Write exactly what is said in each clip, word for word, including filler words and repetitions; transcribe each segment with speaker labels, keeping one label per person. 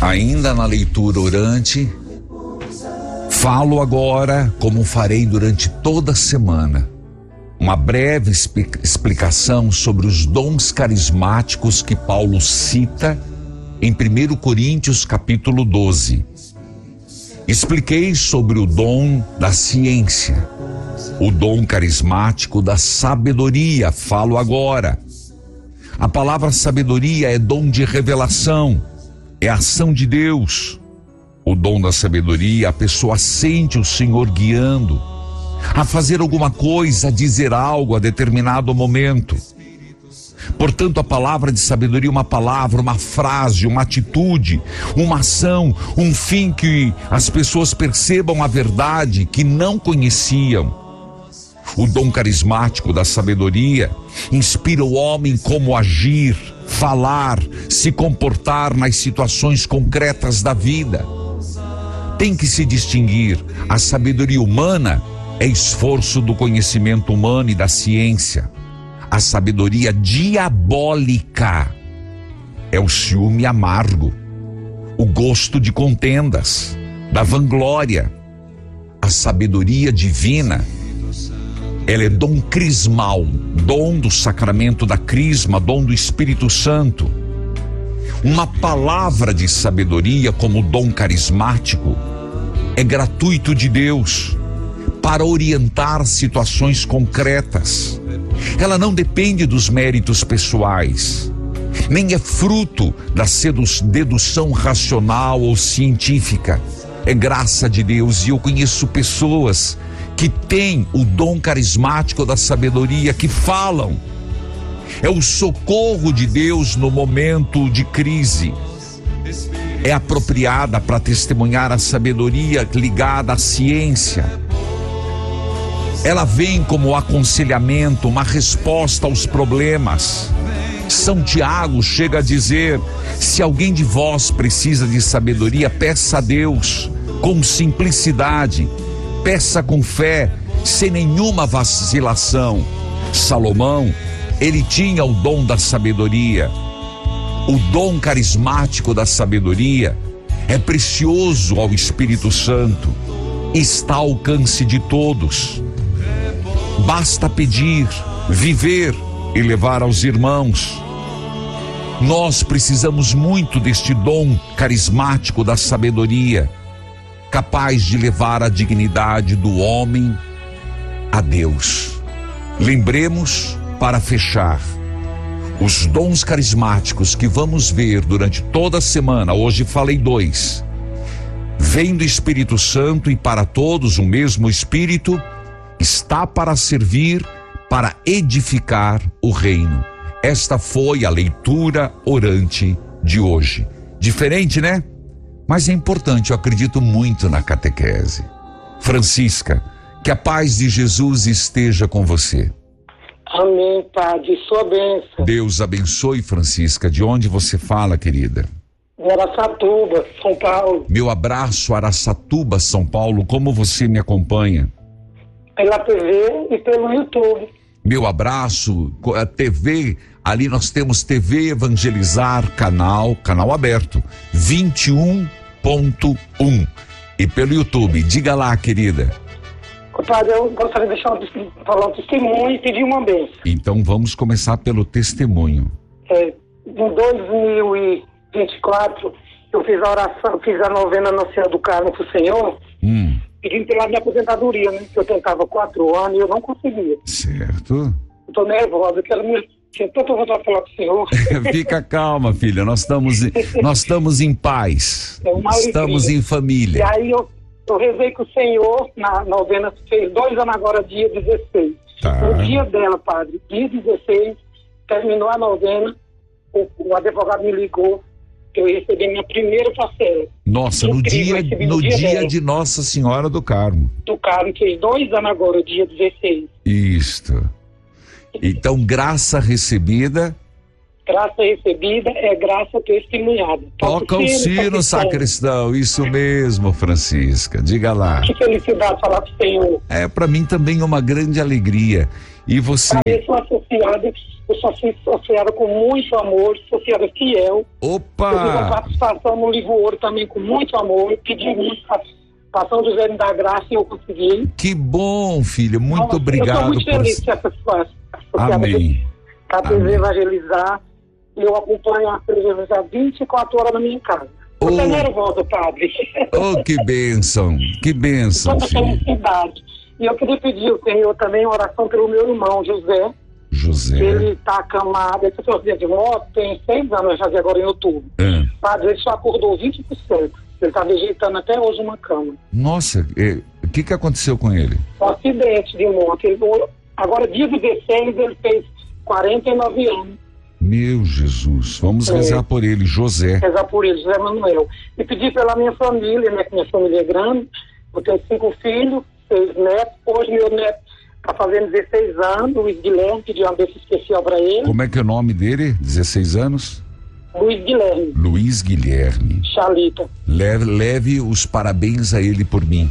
Speaker 1: Ainda na leitura orante, falo agora, como farei durante toda a semana, uma breve explicação sobre os dons carismáticos que Paulo cita em primeiro Coríntios capítulo doze. Expliquei sobre o dom da ciência, o dom carismático da sabedoria, falo agora. A palavra sabedoria é dom de revelação, é ação de Deus. O dom da sabedoria, a pessoa sente o Senhor guiando a fazer alguma coisa, a dizer algo a determinado momento. Portanto, a palavra de sabedoria é uma palavra, uma frase, uma atitude, uma ação, um fim que as pessoas percebam a verdade que não conheciam. O dom carismático da sabedoria inspira o homem como agir, falar, se comportar nas situações concretas da vida. Tem que se distinguir. A sabedoria humana é esforço do conhecimento humano e da ciência. A sabedoria diabólica é o ciúme amargo, o gosto de contendas, da vanglória. A sabedoria divina, ela é dom crismal, dom do sacramento da crisma, dom do Espírito Santo. Uma palavra de sabedoria como dom carismático é gratuito de Deus para orientar situações concretas. Ela não depende dos méritos pessoais, nem é fruto da dedução racional ou científica. É graça de Deus, e eu conheço pessoas que têm o dom carismático da sabedoria, que falam. É o socorro de Deus no momento de crise. É apropriada para testemunhar a sabedoria ligada à ciência. Ela vem como aconselhamento, uma resposta aos problemas. São Tiago chega a dizer: se alguém de vós precisa de sabedoria, peça a Deus com simplicidade, peça com fé, sem nenhuma vacilação. Salomão, ele tinha o dom da sabedoria. O dom carismático da sabedoria é precioso ao Espírito Santo, está ao alcance de todos. Basta pedir, viver e levar aos irmãos. Nós precisamos muito deste dom carismático da sabedoria, capaz de levar a dignidade do homem a Deus. Lembremos, para fechar, os dons carismáticos que vamos ver durante toda a semana. Hoje falei dois. Vem do Espírito Santo, e para todos o mesmo Espírito está para servir, para edificar o reino. Esta foi a leitura orante de hoje. Diferente, né? Mas é importante, eu acredito muito na catequese. Francisca, que a paz de Jesus esteja com você.
Speaker 2: Amém, Padre, sua bênção.
Speaker 1: Deus abençoe, Francisca. De onde você fala, querida?
Speaker 2: De Araçatuba, São Paulo.
Speaker 1: Meu abraço, Araçatuba, São Paulo. Como você me acompanha?
Speaker 2: Pela T V e pelo YouTube.
Speaker 1: Meu abraço, a T V, ali nós temos T V Evangelizar, canal, canal aberto, vinte e um ponto um. E pelo YouTube, diga lá, querida.
Speaker 2: Padre, eu gostaria de deixar um, falar um testemunho e pedir uma bênção.
Speaker 1: Então vamos começar pelo testemunho.
Speaker 2: É, em dois mil e vinte e quatro, eu fiz a oração, fiz a novena Nossa Senhora do Carmo pro Senhor,
Speaker 1: hum.
Speaker 2: pedindo pela minha aposentadoria, né? Que eu tentava quatro anos e eu não conseguia.
Speaker 1: Certo.
Speaker 2: Eu tô nervosa, eu quero me... Tinha tanta vontade de falar com o Senhor.
Speaker 1: Fica calma, filha, nós estamos, nós estamos em paz,
Speaker 2: é uma
Speaker 1: estamos
Speaker 2: alegria.
Speaker 1: Em família.
Speaker 2: E aí eu, eu rezei com o Senhor, na novena, fez dois anos agora, dia dezesseis.
Speaker 1: Tá.
Speaker 2: No dia dela, padre, dia dezesseis, terminou a novena, o, o advogado me ligou, que eu recebi minha primeira parcela.
Speaker 1: Nossa,
Speaker 2: Incrível,
Speaker 1: no dia,
Speaker 2: no
Speaker 1: no
Speaker 2: dia,
Speaker 1: dia
Speaker 2: dela.
Speaker 1: de Nossa Senhora do Carmo.
Speaker 2: Do Carmo, fez dois anos agora, dia dezesseis.
Speaker 1: Isto. Então, graça recebida
Speaker 2: Graça recebida é graça testemunhada.
Speaker 1: Toca o sino, sacristão. Isso mesmo, Francisca. Diga lá.
Speaker 2: Que felicidade falar pro Senhor.
Speaker 1: É, para mim também é uma grande alegria. E você...
Speaker 2: Eu sou associada, eu sou associada com muito amor, associada fiel.
Speaker 1: Opa!
Speaker 2: Eu fiz uma participação no Livro Ouro também com muito amor. Pedi muito a São José me dar graça e eu consegui.
Speaker 1: Que bom, filho. Muito
Speaker 2: Nossa,
Speaker 1: obrigado.
Speaker 2: Eu estou muito
Speaker 1: por...
Speaker 2: feliz de ser associada.
Speaker 1: Amém.
Speaker 2: Para poder evangelizar. Eu acompanho a evangelizar vinte e quatro horas na minha casa. Eu estou
Speaker 1: Oh.
Speaker 2: nervosa, padre.
Speaker 1: Oh, que bênção. Que bênção,
Speaker 2: Toda
Speaker 1: filho.
Speaker 2: felicidade. E eu queria pedir ao Senhor também uma oração pelo meu irmão, José.
Speaker 1: José.
Speaker 2: Ele está acamado, ele sofreu dia de moto, tem seis anos, já de agora em outubro.
Speaker 1: É.
Speaker 2: Padre, ele só acordou vinte por cento. Ele está vegetando até hoje uma cama.
Speaker 1: Nossa, é, o que que aconteceu com ele?
Speaker 2: Um acidente de moto. Ele, agora, dia dezesseis, ele fez quarenta e nove anos.
Speaker 1: Meu Jesus, vamos
Speaker 2: É.
Speaker 1: rezar por ele, José.
Speaker 2: Rezar por ele, José Manuel. E pedir pela minha família, né, que minha família é grande. Eu tenho cinco filhos, seis netos. Hoje meu neto está fazendo dezesseis anos, Luiz Guilherme, pedi uma bênção especial para ele.
Speaker 1: Como é que é o nome dele? dezesseis anos?
Speaker 2: Luiz Guilherme,
Speaker 1: Luiz Guilherme.
Speaker 2: Chalita.
Speaker 1: Leve, leve os parabéns a ele por mim.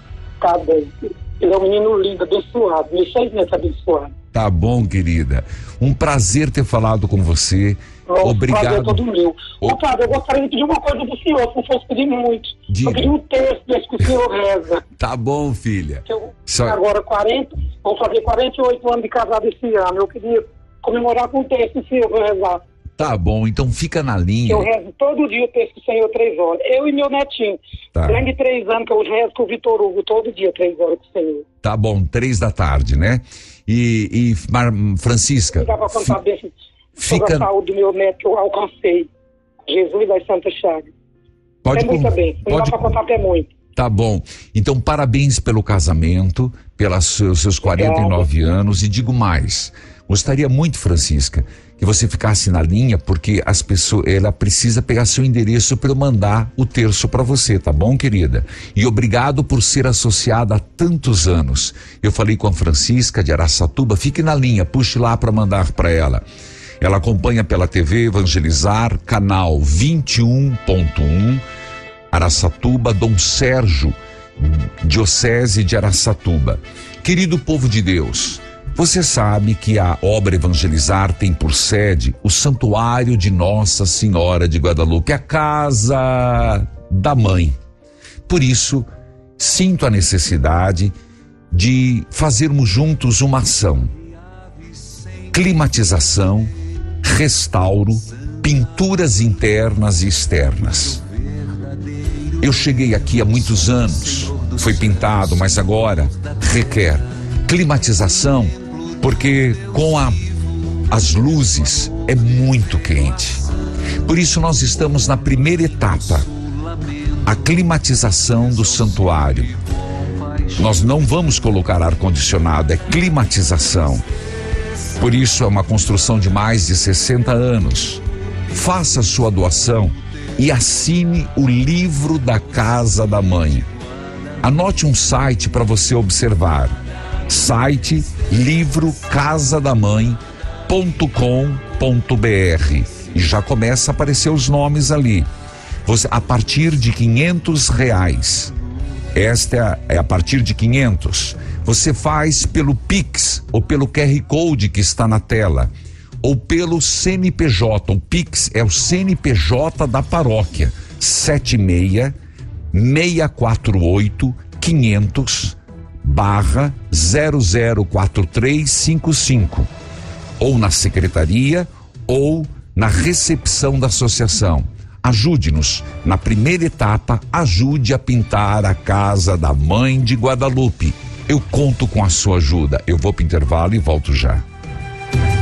Speaker 2: Tá bom. Ele é um menino lindo, abençoado. Meus seis netos abençoados.
Speaker 1: Tá bom, querida. Um prazer ter falado com você.
Speaker 2: Nossa,
Speaker 1: Obrigado.
Speaker 2: prazer é todo meu.
Speaker 1: O-
Speaker 2: Ô, padre, eu gostaria de pedir uma coisa do senhor, se não fosse pedir muito.
Speaker 1: Diga.
Speaker 2: Eu pedi um texto desse que o senhor reza.
Speaker 1: Tá bom, filha.
Speaker 2: Que eu,
Speaker 1: Só-
Speaker 2: Agora, quarenta, vou fazer quarenta e oito anos de casado esse ano. Eu queria comemorar com o texto que o senhor vai rezar.
Speaker 1: Tá bom, então fica na
Speaker 2: Que
Speaker 1: linha.
Speaker 2: eu rezo todo dia o texto do Senhor três horas. Eu e meu netinho.
Speaker 1: Tá.
Speaker 2: Além de três anos que eu rezo com o Vitor Hugo todo dia, três horas com o Senhor.
Speaker 1: Tá bom, três da tarde, né? E, e Mar- Francisca,
Speaker 2: Dá para contar
Speaker 1: fi-
Speaker 2: bem sobre
Speaker 1: fica-
Speaker 2: a saúde do meu neto que eu alcancei. Jesus das Santas Chagas.
Speaker 1: pode
Speaker 2: É muito
Speaker 1: con-
Speaker 2: bem. Não
Speaker 1: pode
Speaker 2: dá para contar até muito.
Speaker 1: Tá bom. Então, parabéns pelo casamento, pelos seus, seus quarenta e nove anos. E digo mais, gostaria muito, Francisca, que você ficasse na linha, porque as pessoas, ela precisa pegar seu endereço para eu mandar o terço para você, tá bom, querida? E obrigado por ser associada há tantos anos. Eu falei com a Francisca de Araçatuba, fique na linha, puxe lá para mandar para ela. Ela acompanha pela T V Evangelizar, canal vinte e um ponto um, Araçatuba, Dom Sérgio, Diocese de Araçatuba. Querido povo de Deus, você sabe que a obra Evangelizar tem por sede o Santuário de Nossa Senhora de Guadalupe, a casa da mãe. Por isso, sinto a necessidade de fazermos juntos uma ação. Climatização, restauro, pinturas internas e externas. Eu cheguei aqui há muitos anos, foi pintado, mas agora requer climatização, porque com a, as luzes é muito quente. Por isso nós estamos na primeira etapa, a climatização do santuário. Nós não vamos colocar ar-condicionado, é climatização. Por isso é uma construção de mais de sessenta anos. Faça sua doação e assine o livro da Casa da Mãe. Anote um site para você observar. Site livro casa da mãe ponto com ponto br. E já começa a aparecer os nomes ali. Você, a partir de quinhentos reais. Esta é a, é a partir de quinhentos. Você faz pelo Pix ou pelo Q R Code que está na tela, ou pelo C N P J. O Pix é o C N P J da paróquia, sete seis, seis quatro oito, quinhentos, barra zero zero quatro três cinco cinco, ou na secretaria ou na recepção da associação. Ajude-nos. Na primeira etapa, ajude a pintar a Casa da Mãe de Guadalupe. Eu conto com a sua ajuda. Eu vou para o intervalo e volto já.